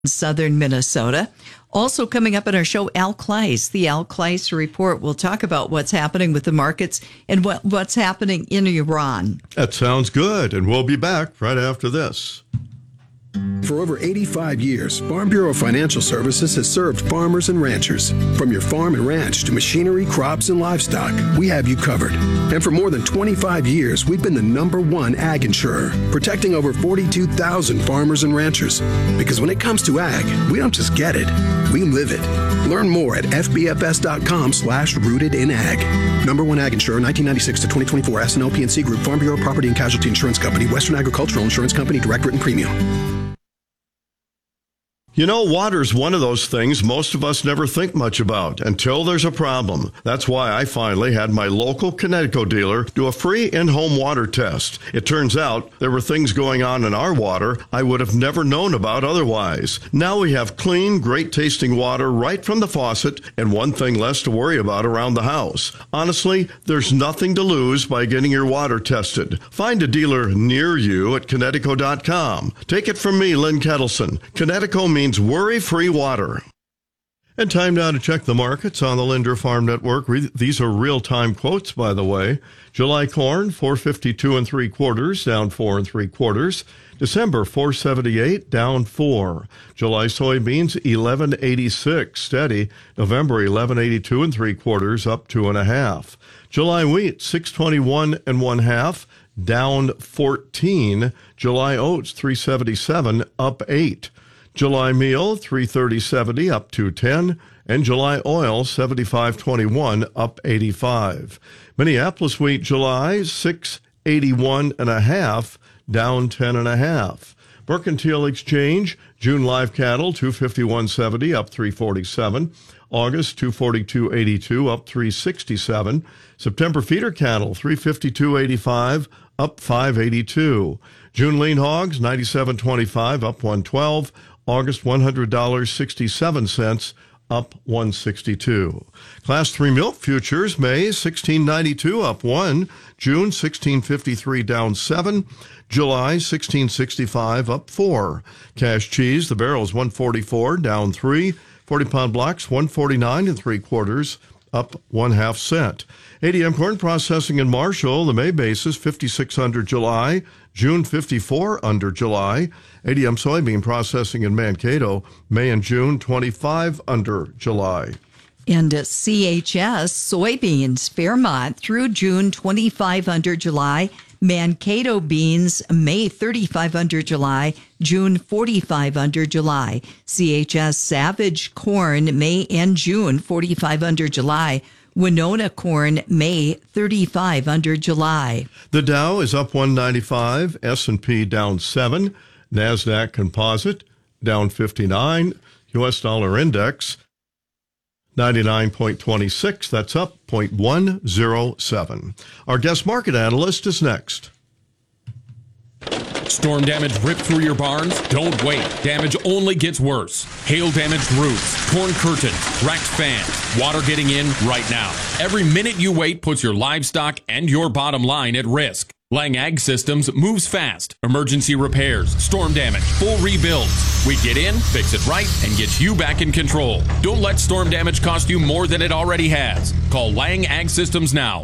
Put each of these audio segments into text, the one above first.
southern Minnesota. Also coming up in our show, Al Kleiss, the Al Kleiss Report. We'll talk about what's happening with the markets and what's happening in Iran. That sounds good, and we'll be back right after this. For over 85 years, Farm Bureau Financial Services has served farmers and ranchers. From your farm and ranch to machinery, crops, and livestock, we have you covered. And for more than 25 years, we've been the #1 ag insurer, protecting over 42,000 farmers and ranchers. Because when it comes to ag, we don't just get it, we live it. Learn more at fbfs.com/rootedinag. #1 ag insurer, 1996 to 2024, S&L PNC Group, Farm Bureau Property and Casualty Insurance Company, Western Agricultural Insurance Company, direct written premium. You know, water's one of those things most of us never think much about until there's a problem. That's why I finally had my local Connecticut dealer do a free in-home water test. It turns out there were things going on in our water I would have never known about otherwise. Now we have clean, great-tasting water right from the faucet and one thing less to worry about around the house. Honestly, there's nothing to lose by getting your water tested. Find a dealer near you at Connecticut.com. Take it from me, Lynn Kettleson. Connecticut means worry-free water. And time now to check the markets on the Linder Farm Network. These are real-time quotes, by the way. July corn, 452 3/4, down 4 3/4. December, 478, down 4. July soybeans, 1186, steady. November, 1182 3/4, up 2.5. July wheat, 621 1/2, down 14. July oats, 377, up 8. July meal, 330.70, up 210, and July oil, 75.21, up 85. Minneapolis wheat July, 681 1/2, down 10 1/2. Mercantile Exchange, June live cattle, 251.70, up 347. August, 242.82, up 367. September feeder cattle, 352.85, up 582. June lean hogs, 97.25, up 112. August, $100.67, up 162. Class 3 milk futures, May, 16.92, up 1. June, 16.53, down 7. July, 16.65, up 4. Cash cheese, the barrel is 144, down 3. 40-pound blocks, 149 3/4, up 1/2 cent. ADM corn processing in Marshall, the May basis, 5,600 July. June, 54 under July. ADM soybean processing in Mankato, May and June, 25 under July. And CHS soybeans, Fairmont through June, 25 under July. Mankato beans, May 35 under July, June 45 under July. CHS Savage corn, May and June 45 under July. Winona corn, May 35 under July. The Dow is up 195, S&P down 7, NASDAQ Composite down 59, U.S. dollar index 99.26, that's up 0.107. Our guest market analyst is next. Storm damage ripped through your barns? Don't wait. Damage only gets worse. Hail damaged roofs, torn curtains, wrecked fans, water getting in right now. Every minute you wait puts your livestock and your bottom line at risk. Lang Ag Systems moves fast. Emergency repairs, storm damage, full rebuilds. We get in, fix it right, and get you back in control. Don't let storm damage cost you more than it already has. Call Lang Ag Systems now,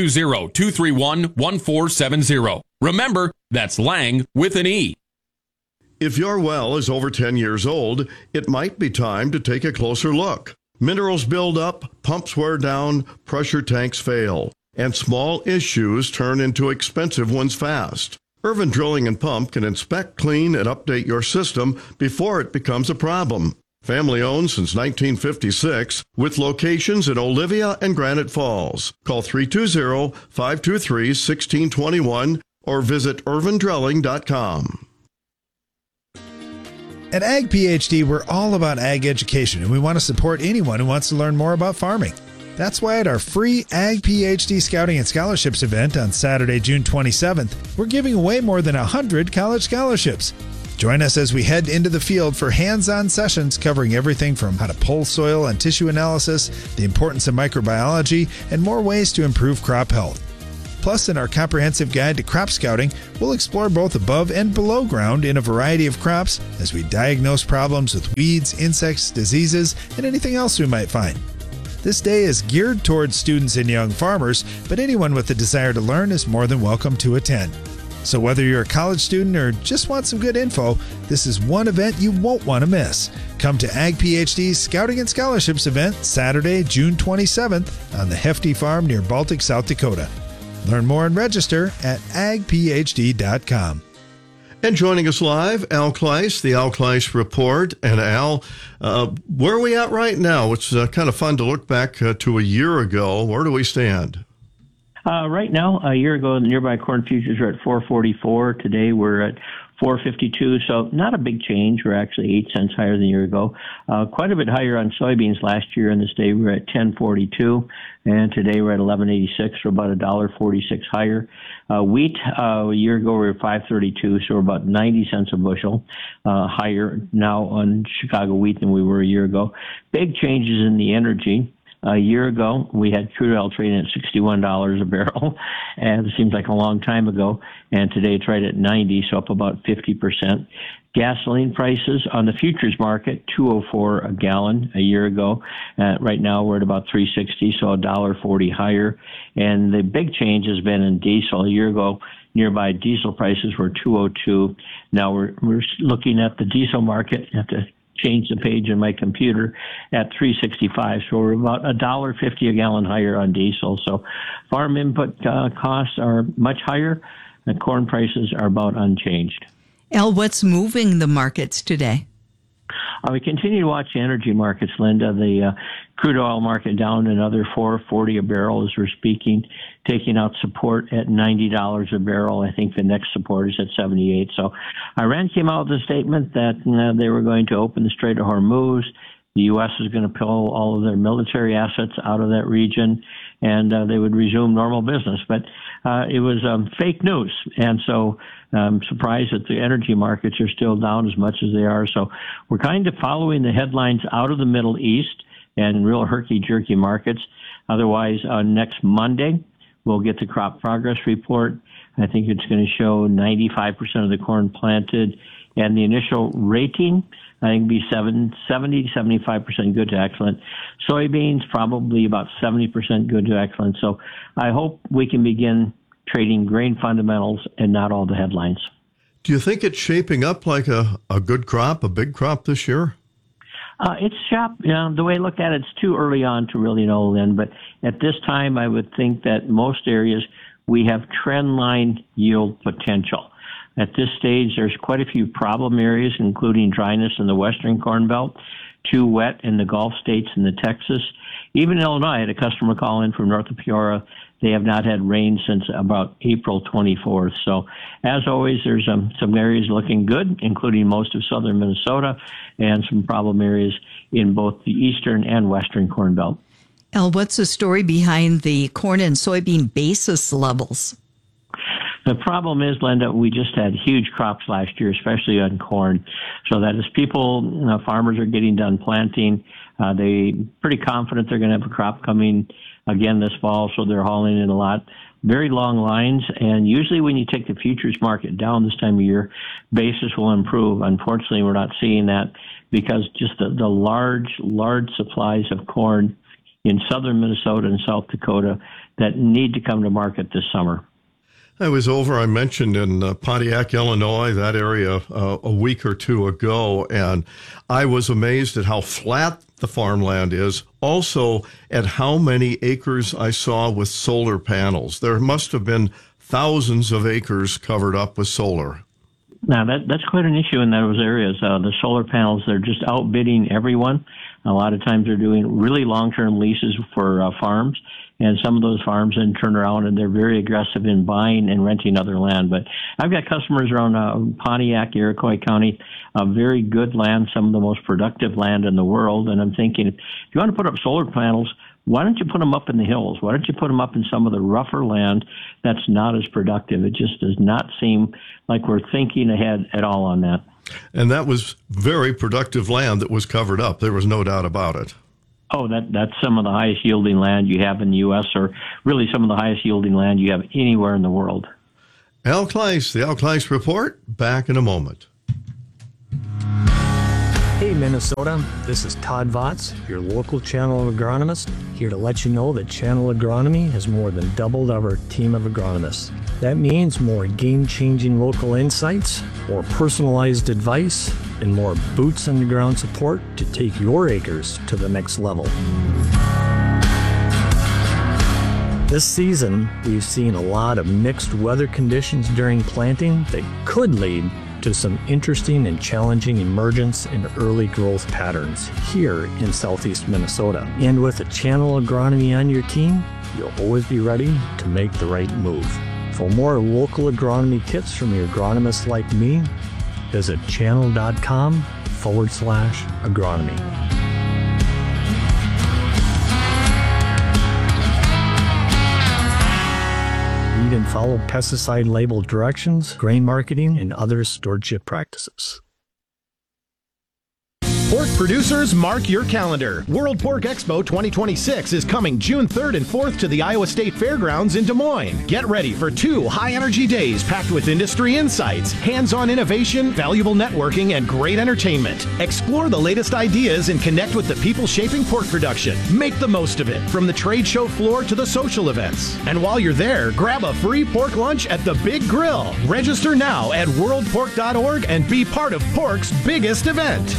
320-231-1470. Remember, that's Lang with an E. If your well is over 10 years old, it might be time to take a closer look. Minerals build up, pumps wear down, pressure tanks fail, and small issues turn into expensive ones fast. Irvin Drilling and Pump can inspect, clean, and update your system before it becomes a problem. Family owned since 1956, with locations in Olivia and Granite Falls. Call 320-523-1621 or visit irvindrilling.com. At Ag PhD, we're all about ag education, and we want to support anyone who wants to learn more about farming. That's why at our free Ag PhD Scouting and Scholarships event on Saturday, June 27th, we're giving away more than 100 college scholarships. Join us as we head into the field for hands-on sessions covering everything from how to pull soil and tissue analysis, the importance of microbiology, and more ways to improve crop health. Plus, in our comprehensive guide to crop scouting, we'll explore both above and below ground in a variety of crops as we diagnose problems with weeds, insects, diseases, and anything else we might find. This day is geared towards students and young farmers, but anyone with a desire to learn is more than welcome to attend. So whether you're a college student or just want some good info, this is one event you won't want to miss. Come to Ag PhD's Scouting and Scholarships event Saturday, June 27th on the Hefty Farm near Baltic, South Dakota. Learn more and register at agphd.com. And joining us live, Al Kleis, the Al Kleis Report. And Al, where are we at right now? It's kind of fun to look back to a year ago. Where do we stand? Right now, a year ago, the nearby corn futures are at 444. Today, we're at 452. So not a big change. We're actually 8 cents higher than a year ago. Quite a bit higher on soybeans last year. And this day, we're at 1042. And today, we're at 1186. So about $1.46 higher. Wheat, a year ago, we were 532. So we're about 90 cents a bushel higher now on Chicago wheat than we were a year ago. Big changes in the energy. A year ago, we had crude oil trading at $61 a barrel, and it seems like a long time ago. And today it's right at 90, so up about 50%. Gasoline prices on the futures market, $2.04 a gallon a year ago. Right now we're at about $3.60, so $1.40 higher. And the big change has been in diesel. A year ago, nearby diesel prices were $2.02. Now we're looking at the diesel market at the change the page in my computer at $3.65. So we're about $1.50 a gallon higher on diesel. So farm input costs are much higher, and corn prices are about unchanged. Al, what's moving the markets today? We continue to watch the energy markets, Linda. The crude oil market down another $4.40 a barrel as we're speaking, taking out support at $90 a barrel. I think the next support is at 78. So Iran came out with a statement that they were going to open the Strait of Hormuz. The U.S. is going to pull all of their military assets out of that region, and they would resume normal business. But it was fake news, and so I'm surprised that the energy markets are still down as much as they are. So we're kind of following the headlines out of the Middle East and real herky-jerky markets. Otherwise, next Monday, we'll get the crop progress report. I think it's going to show 95% of the corn planted, and the initial rating, I think, be 70 to 75% good to excellent. Soybeans, probably about 70% good to excellent. So I hope we can begin trading grain fundamentals and not all the headlines. Do you think it's shaping up like a good crop, a big crop this year? It's sharp. The way I look at it, it's too early on to really know, Lynn. But at this time, I would think that most areas we have trend line yield potential. At this stage, there's quite a few problem areas, including dryness in the western Corn Belt, too wet in the Gulf states and the Texas. Even Illinois, I had a customer call in from north of Peoria. They have not had rain since about April 24th. So, as always, there's some areas looking good, including most of southern Minnesota, and some problem areas in both the eastern and western Corn Belt. Al, what's the story behind the corn and soybean basis levels? The problem is, Linda, we just had huge crops last year, especially on corn. So that as people, farmers are getting done planting, they're pretty confident they're going to have a crop coming again this fall, so they're hauling in a lot. Very long lines, and usually when you take the futures market down this time of year, basis will improve. Unfortunately, we're not seeing that because just the large supplies of corn in southern Minnesota and South Dakota that need to come to market this summer. I was over, I mentioned, in Pontiac, Illinois, that area a week or two ago, and I was amazed at how flat the farmland is. Also, at how many acres I saw with solar panels. There must have been thousands of acres covered up with solar. Now, that's quite an issue in those areas. The solar panels, they're just outbidding everyone. A lot of times they're doing really long-term leases for farms. And some of those farms then turn around and they're very aggressive in buying and renting other land. But I've got customers around Pontiac, Iroquois County, very good land, some of the most productive land in the world. And I'm thinking, if you want to put up solar panels, why don't you put them up in the hills? Why don't you put them up in some of the rougher land that's not as productive? It just does not seem like we're thinking ahead at all on that. And that was very productive land that was covered up. There was no doubt about it. Oh, that's some of the highest yielding land you have in the U.S., or really some of the highest yielding land you have anywhere in the world. Al Kleiss, the Al Kleiss Report, back in a moment. Hey Minnesota, this is Todd Votz, your local Channel agronomist, here to let you know that Channel Agronomy has more than doubled our team of agronomists. That means more game-changing local insights, more personalized advice, and more boots-on-the-ground support to take your acres to the next level. This season, we've seen a lot of mixed weather conditions during planting that could lead to some interesting and challenging emergence and early growth patterns here in southeast Minnesota. And with a Channel Agronomy on your team, you'll always be ready to make the right move. For more local agronomy kits from your agronomists like me, visit channel.com/agronomy. Read and follow pesticide label directions, grain marketing, and other stewardship practices. Pork producers, mark your calendar. World Pork Expo 2026 is coming June 3rd and 4th to the Iowa State Fairgrounds in Des Moines. Get ready for 2 high-energy days packed with industry insights, hands-on innovation, valuable networking, and great entertainment. Explore the latest ideas and connect with the people shaping pork production. Make the most of it, from the trade show floor to the social events. And while you're there, grab a free pork lunch at the Big Grill. Register now at worldpork.org and be part of pork's biggest event.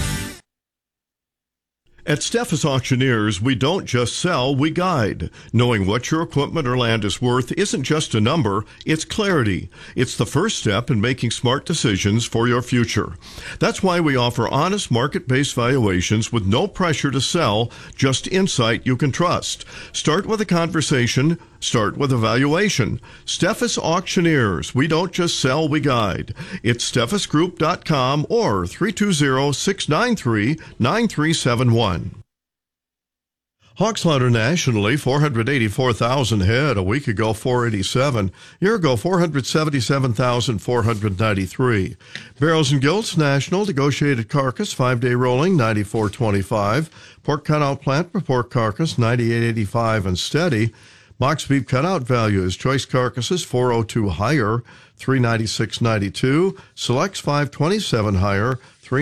At Steffes Auctioneers, we don't just sell, we guide. Knowing what your equipment or land is worth isn't just a number, it's clarity. It's the first step in making smart decisions for your future. That's why we offer honest market-based valuations with no pressure to sell, just insight you can trust. Start with a conversation. Start with a valuation. Steffes Auctioneers. We don't just sell, we guide. It's steffesgroup.com or 320-693-9371. Hog slaughter nationally, 484,000 head. A week ago, 487. A year ago, 477,493. Barrels and gilts national, negotiated carcass, 5-day rolling, 94.25. Pork cutout plant for pork carcass, 98.85 and steady. Box beef cutout values, choice carcasses 402 higher, 396.92. Selects 527 higher,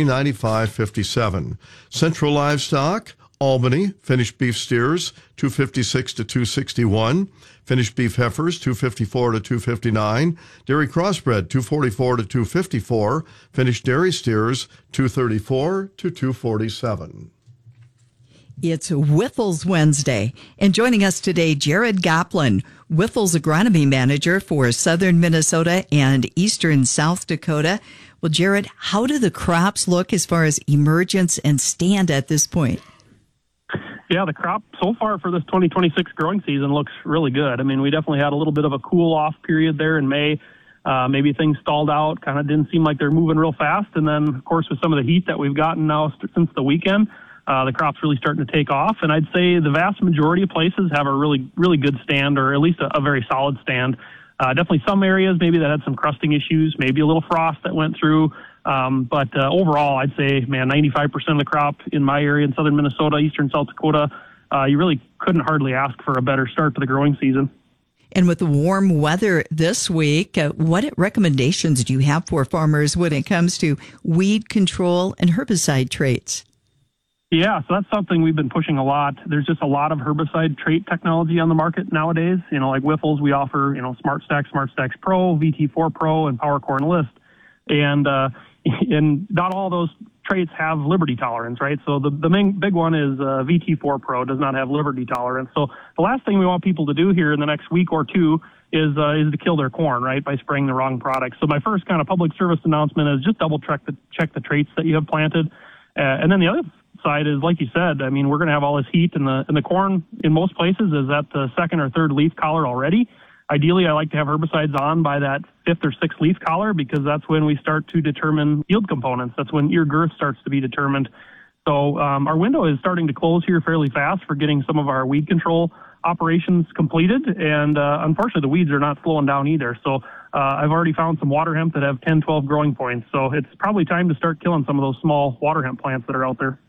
395.57. Central livestock, Albany, finished beef steers 256 to 261. Finished beef heifers 254 to 259. Dairy crossbred 244 to 254. Finished dairy steers 234 to 247. It's Wyffels Wednesday, and joining us today, Jared Goplin, Wyffels Agronomy Manager for Southern Minnesota and Eastern South Dakota. Well, Jared, how do the crops look as far as emergence and stand at this point? Yeah, the crop so far for this 2026 growing season looks really good. I mean, we definitely had a little bit of a cool-off period there in May. Maybe things stalled out, kind of didn't seem like they're moving real fast. And then, of course, with some of the heat that we've gotten now since the weekend, the crop's really starting to take off. And I'd say the vast majority of places have a really, really good stand, or at least a very solid stand. Definitely some areas maybe that had some crusting issues, maybe a little frost that went through. But overall, I'd say, man, 95% of the crop in my area in southern Minnesota, eastern South Dakota, you really couldn't hardly ask for a better start to the growing season. And with the warm weather this week, what recommendations do you have for farmers when it comes to weed control and herbicide traits? Yeah, so that's something we've been pushing a lot. There's just a lot of herbicide trait technology on the market nowadays. You know, like Wyffels, we offer, SmartStax, SmartStax Pro, VT4 Pro, and PowerCore Enlist. And not all those traits have liberty tolerance, right? So the main big one is VT4 Pro does not have liberty tolerance. So the last thing we want people to do here in the next week or two is to kill their corn, right, by spraying the wrong product. So my first kind of public service announcement is just double check the traits that you have planted. And then the other side is, like you said, I mean, we're going to have all this heat, and the corn in most places is at the second or third leaf collar already. Ideally, I like to have herbicides on by that fifth or sixth leaf collar, because that's when we start to determine yield components. That's when ear girth starts to be determined. So our window is starting to close here fairly fast for getting some of our weed control operations completed. And unfortunately, the weeds are not slowing down either. So I've already found some water hemp that have 10, 12 growing points. So it's probably time to start killing some of those small water hemp plants that are out there.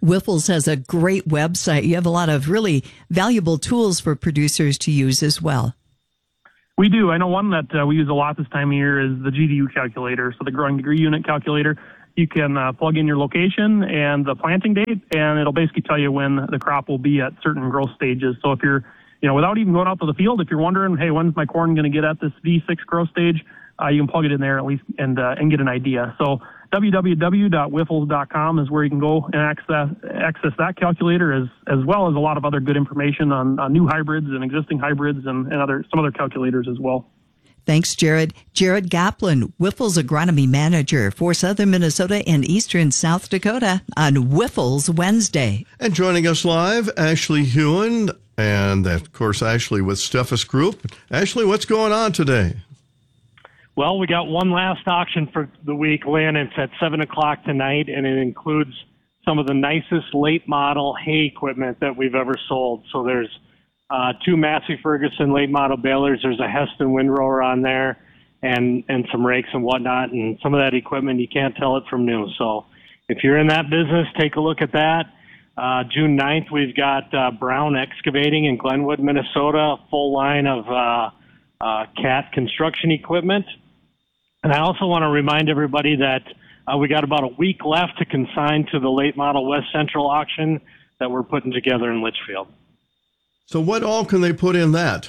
Wyffels has a great website. You have a lot of really valuable tools for producers to use as well. We do. I know one that we use a lot this time of year is the GDU calculator, so the growing degree unit calculator. You can plug in your location and the planting date, and it'll basically tell you when the crop will be at certain growth stages. So if you're, without even going out to the field, if you're wondering, hey, when's my corn going to get at this V6 growth stage, you can plug it in there at least and get an idea. So www.wyffels.com is where you can go and access that calculator as well as a lot of other good information on new hybrids and existing hybrids and some other calculators as well. Thanks, Jared. Jared Gaplin, Wyffels Agronomy Manager for Southern Minnesota and Eastern South Dakota on Wyffels Wednesday. And joining us live, Ashley Hewen, and of course, Ashley with Steffes Group. Ashley, what's going on today? Well, we got one last auction for the week, Lynn. It's at 7 o'clock tonight, and it includes some of the nicest late model hay equipment that we've ever sold. So there's two Massey Ferguson late model balers. There's a Heston windrower on there and some rakes and whatnot. And some of that equipment, you can't tell it from new. So if you're in that business, take a look at that. June 9th, we've got Brown Excavating in Glenwood, Minnesota, a full line of CAT construction equipment. And I also want to remind everybody that we got about a week left to consign to the late model West Central auction that we're putting together in Litchfield. So what all can they put in that?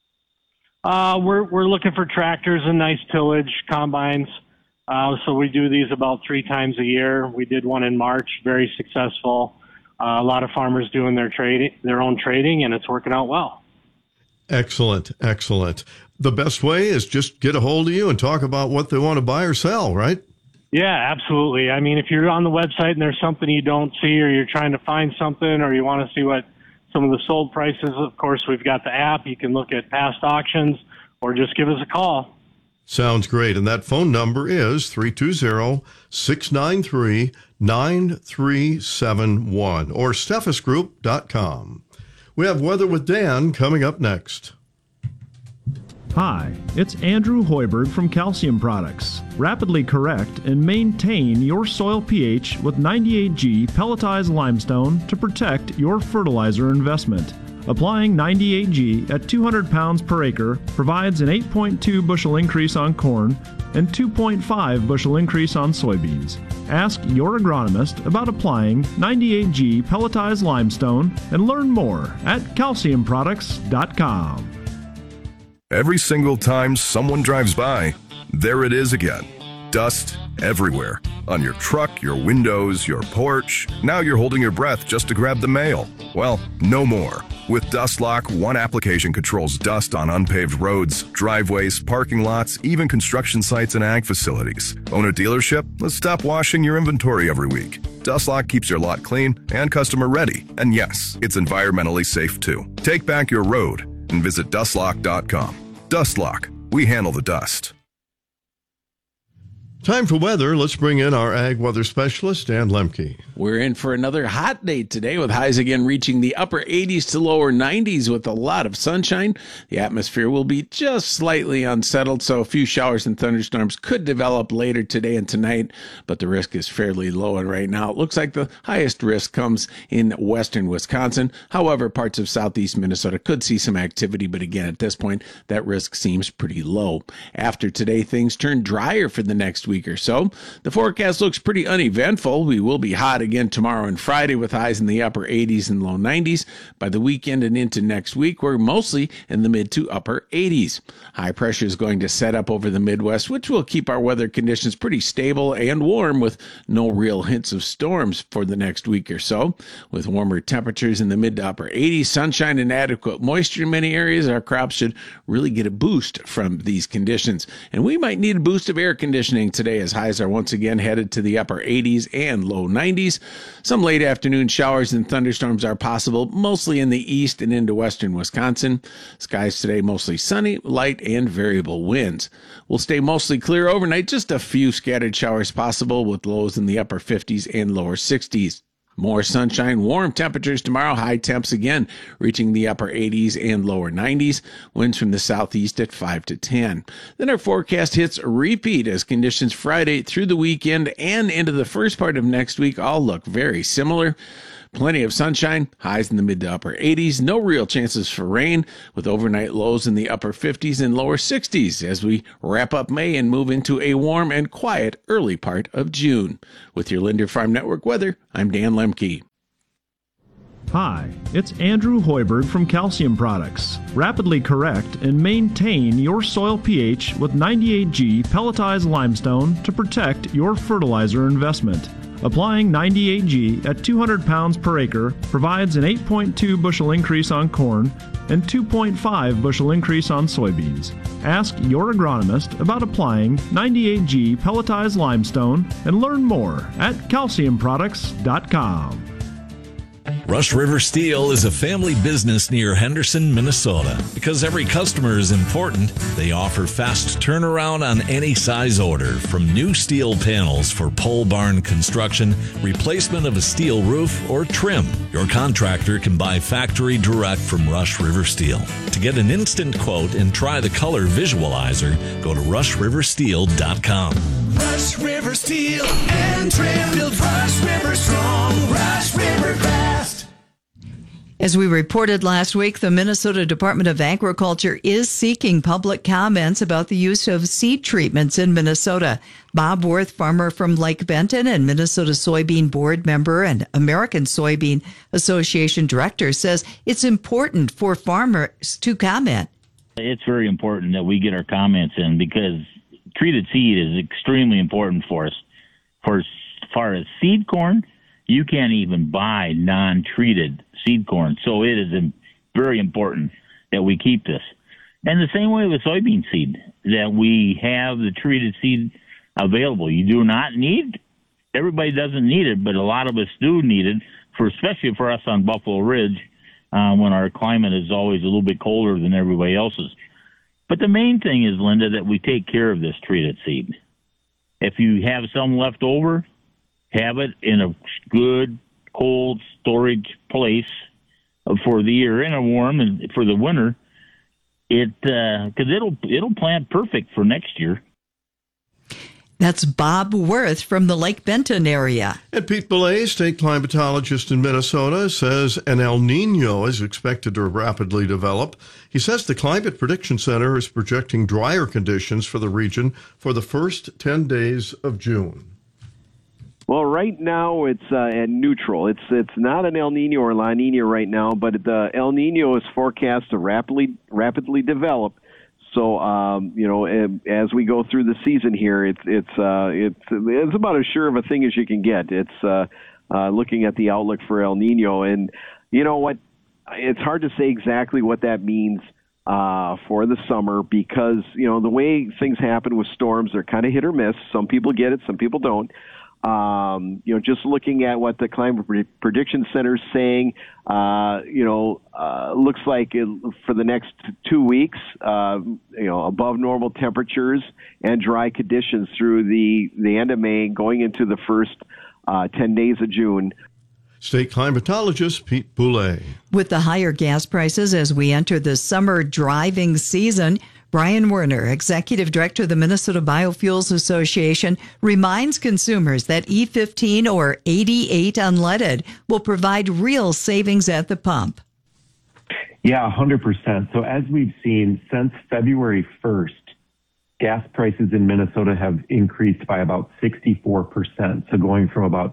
We're looking for tractors and nice tillage combines. So we do these about 3 times a year. We did one in March, very successful. A lot of farmers doing their own trading, and it's working out well. Excellent, excellent. The best way is just get a hold of you and talk about what they want to buy or sell, right? Yeah, absolutely. I mean, if you're on the website and there's something you don't see, or you're trying to find something, or you want to see what some of the sold prices, of course, we've got the app. You can look at past auctions or just give us a call. Sounds great. And that phone number is 320-693-9371 or steffesgroup.com. We have Weather with Dan coming up next. Hi, it's Andrew Hoiberg from Calcium Products. Rapidly correct and maintain your soil pH with 98G pelletized limestone to protect your fertilizer investment. Applying 98G at 200 pounds per acre provides an 8.2 bushel increase on corn and 2.5 bushel increase on soybeans. Ask your agronomist about applying 98G pelletized limestone and learn more at calciumproducts.com. Every single time someone drives by, there it is again. Dust everywhere. On your truck, your windows, your porch. Now you're holding your breath just to grab the mail. Well, no more. With DustLock, one application controls dust on unpaved roads, driveways, parking lots, even construction sites and ag facilities. Own a dealership? Let's stop washing your inventory every week. DustLock keeps your lot clean and customer ready. And yes, it's environmentally safe too. Take back your road and visit dustlock.com. DustLock. We handle the dust. Time for weather. Let's bring in our ag weather specialist, Dan Lemke. We're in for another hot day today with highs again reaching the upper 80s to lower 90s with a lot of sunshine. The atmosphere will be just slightly unsettled, so a few showers and thunderstorms could develop later today and tonight, but the risk is fairly low. And right now it looks like the highest risk comes in western Wisconsin. However, parts of southeast Minnesota could see some activity, but again, at this point, that risk seems pretty low. After today, things turn drier for the next week or so. The forecast looks pretty uneventful. We will be hot again tomorrow and Friday with highs in the upper 80s and low 90s. By the weekend and into next week, we're mostly in the mid to upper 80s. High pressure is going to set up over the Midwest, which will keep our weather conditions pretty stable and warm with no real hints of storms for the next week or so. With warmer temperatures in the mid to upper 80s, sunshine and adequate moisture in many areas, our crops should really get a boost from these conditions. And we might need a boost of air conditioning today as highs are once again headed to the upper 80s and low 90s. Some late afternoon showers and thunderstorms are possible, mostly in the east and into western Wisconsin. Skies today mostly sunny, light, and variable winds. Will stay mostly clear overnight, just a few scattered showers possible with lows in the upper 50s and lower 60s. More sunshine, warm temperatures tomorrow. High temps again reaching the upper 80s and lower 90s. Winds from the southeast at 5 to 10. Then our forecast hits repeat as conditions Friday through the weekend and into the first part of next week all look very similar. Plenty of sunshine, highs in the mid to upper 80s. No real chances for rain, with overnight lows in the upper 50s and lower 60s as we wrap up May and move into a warm and quiet early part of June. With your Linder Farm Network weather, I'm Dan Lemke. Hi, it's Andrew Hoiberg from Calcium Products. Rapidly correct and maintain your soil pH with 98G pelletized limestone to protect your fertilizer investment. Applying 98G at 200 pounds per acre provides an 8.2 bushel increase on corn and 2.5 bushel increase on soybeans. Ask your agronomist about applying 98G pelletized limestone and learn more at calciumproducts.com. Rush River Steel is a family business near Henderson, Minnesota. Because every customer is important, they offer fast turnaround on any size order, from new steel panels for pole barn construction, replacement of a steel roof, or trim. Your contractor can buy factory direct from Rush River Steel. To get an instant quote and try the color visualizer, go to rushriversteel.com. Rush River Steel and Trim build Rush River strong, Rush River fast. As we reported last week, the Minnesota Department of Agriculture is seeking public comments about the use of seed treatments in Minnesota. Bob Worth, farmer from Lake Benton and Minnesota Soybean Board member and American Soybean Association director, says it's important for farmers to comment. It's very important that we get our comments in because treated seed is extremely important for us. For as far as seed corn, you can't even buy non-treated seed corn. So it is very important that we keep this. And the same way with soybean seed, that we have the treated seed available. You do not need, everybody doesn't need it, but a lot of us do need it, especially for us on Buffalo Ridge, when our climate is always a little bit colder than everybody else's. But the main thing is, Linda, that we take care of this treated seed. If you have some left over, have it in a good, cold storage place for the year, in a warm and for the winter. Because it'll plant perfect for next year. That's Bob Worth from the Lake Benton area. And Pete Belay, state climatologist in Minnesota, says an El Nino is expected to rapidly develop. He says the Climate Prediction Center is projecting drier conditions for the region for the first 10 days of June. Well, right now it's at neutral. It's not an El Nino or La Nina right now, but the El Nino is forecast to rapidly develop. So, as we go through the season here, it's about as sure of a thing as you can get. It's looking at the outlook for El Nino, and you know what? It's hard to say exactly what that means for the summer because the way things happen with storms, they're kind of hit or miss. Some people get it, some people don't. Just looking at what the Climate Prediction Center is saying, looks like for the next 2 weeks, above normal temperatures and dry conditions through the end of May, going into the first 10 days of June. State climatologist Pete Boulay. With the higher gas prices as we enter the summer driving season, Brian Werner, Executive Director of the Minnesota Biofuels Association, reminds consumers that E15 or 88 unleaded will provide real savings at the pump. Yeah, 100%. So as we've seen since February 1st, gas prices in Minnesota have increased by about 64%. So going from about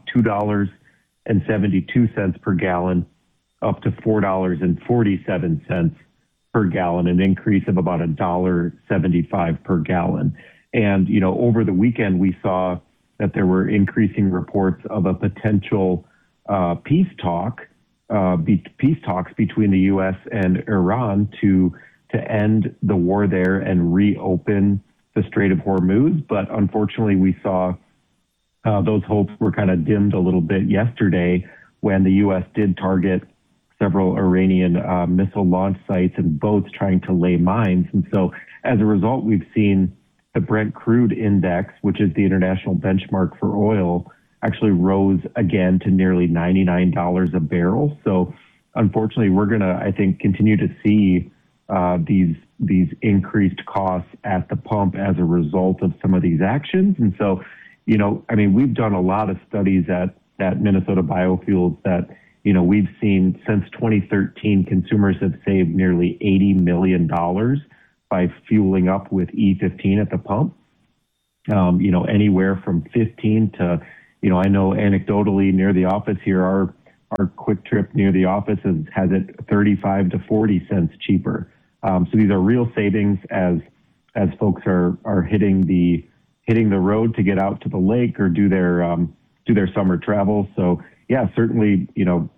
$2.72 per gallon up to $4.47 per gallon, an increase of about $1.75 per gallon. And, over the weekend, we saw that there were increasing reports of a potential peace talks between the U.S. and Iran to end the war there and reopen the Strait of Hormuz. But unfortunately, we saw those hopes were kind of dimmed a little bit yesterday when the U.S. did target several Iranian missile launch sites and boats trying to lay mines. And so as a result, we've seen the Brent crude index, which is the international benchmark for oil, actually rose again to nearly $99 a barrel. So unfortunately, we're going to, I think, continue to see these increased costs at the pump as a result of some of these actions. And so, we've done a lot of studies at Minnesota Biofuels that, we've seen since 2013, consumers have saved nearly $80 million by fueling up with E15 at the pump. Anywhere from 15 to, I know anecdotally near the office here, our Quick Trip near the office has it 35 to 40 cents cheaper. So these are real savings as folks are hitting the road to get out to the lake or do their summer travel. So yeah, certainly,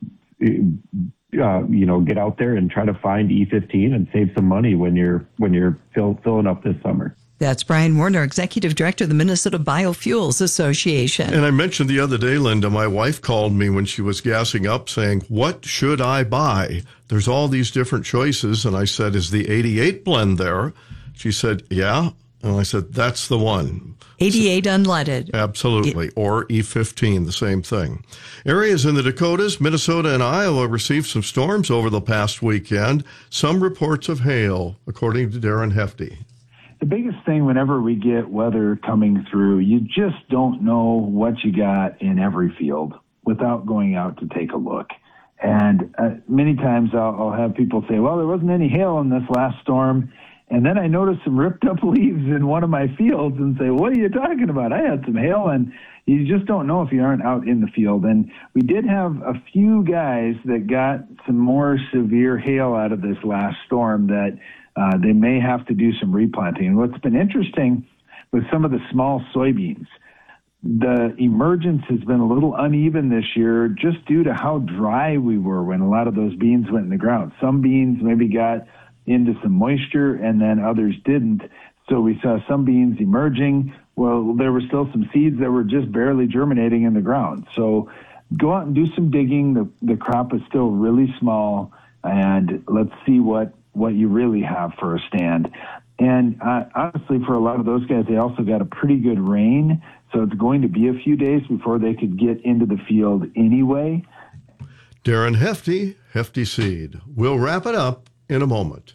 get out there and try to find E15 and save some money when you're filling up this summer. That's Brian Warner, Executive Director of the Minnesota Biofuels Association. And I mentioned the other day, Linda, my wife called me when she was gassing up saying, what should I buy? There's all these different choices. And I said, is the 88 blend there? She said, yeah. And I said, that's the one. 88 unleaded. Absolutely. Or E15, the same thing. Areas in the Dakotas, Minnesota, and Iowa received some storms over the past weekend. Some reports of hail, according to Darren Hefty. The biggest thing whenever we get weather coming through, you just don't know what you got in every field without going out to take a look. And many times I'll have people say, well, there wasn't any hail in this last storm. And then I noticed some ripped up leaves in one of my fields and say, what are you talking about? I had some hail. And you just don't know if you aren't out in the field. And we did have a few guys that got some more severe hail out of this last storm that they may have to do some replanting. And what's been interesting with some of the small soybeans, the emergence has been a little uneven this year just due to how dry we were when a lot of those beans went in the ground. Some beans maybe got into some moisture and then others didn't. So we saw some beans emerging. Well, there were still some seeds that were just barely germinating in the ground. So go out and do some digging. The crop is still really small, and let's see what you really have for a stand. And honestly, for a lot of those guys, they also got a pretty good rain. So it's going to be a few days before they could get into the field anyway. Darren Hefty, Hefty Seed. We'll wrap it up in a moment.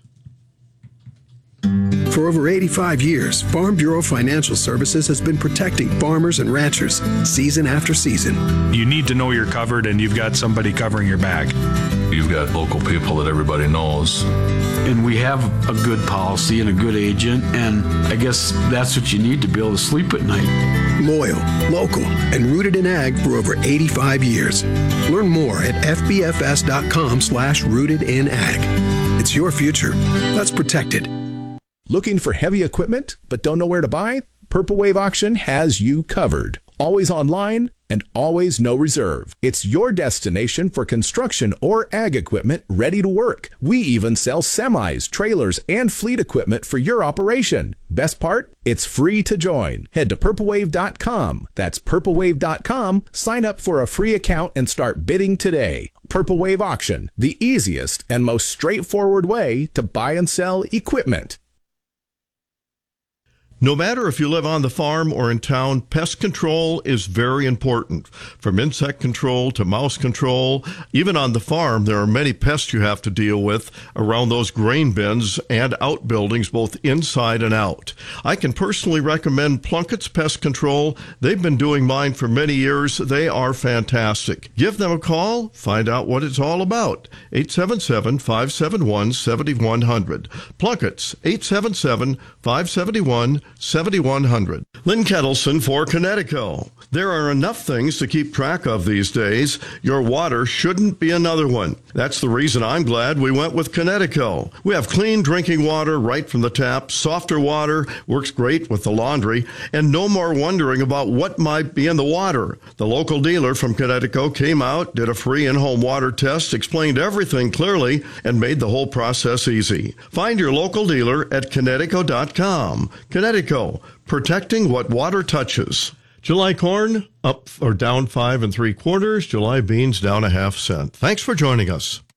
For over 85 years, Farm Bureau Financial Services has been protecting farmers and ranchers season after season. You need to know you're covered and you've got somebody covering your back. You've got local people that everybody knows. And we have a good policy and a good agent, and I guess that's what you need to be able to sleep at night. Loyal, local, and rooted in ag for over 85 years. Learn more at fbfs.com/rootedinag. It's your future. Let's protect it. Looking for heavy equipment but don't know where to buy? Purple Wave Auction has you covered. Always online and always no reserve. It's your destination for construction or ag equipment ready to work. We even sell semis, trailers, and fleet equipment for your operation. Best part? It's free to join. Head to purplewave.com. That's purplewave.com. Sign up for a free account and start bidding today. Purple Wave Auction, the easiest and most straightforward way to buy and sell equipment. No matter if you live on the farm or in town, pest control is very important. From insect control to mouse control, even on the farm, there are many pests you have to deal with around those grain bins and outbuildings, both inside and out. I can personally recommend Plunkett's Pest Control. They've been doing mine for many years. They are fantastic. Give them a call. Find out what it's all about. 877-571-7100. Plunkett's, 877-571-7100. 7100. Lynn Kettleson for Connecticut. There are enough things to keep track of these days. Your water shouldn't be another one. That's the reason I'm glad we went with Connecticut. We have clean drinking water right from the tap, softer water, works great with the laundry, and no more wondering about what might be in the water. The local dealer from Connecticut came out, did a free in-home water test, explained everything clearly, and made the whole process easy. Find your local dealer at Connecticut.com. Connecticut, protecting what water touches. July corn up or down 5 3/4. July beans down 1/2 cent. Thanks for joining us.